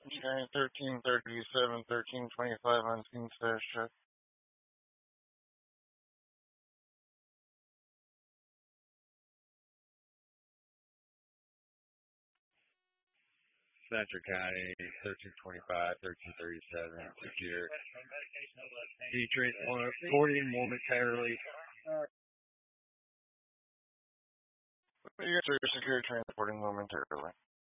Okay, 1337, 1325 on scene stash check. Central County, 1325, 1337, secure. He transporting momentarily. Yes, sir, secure transporting momentarily.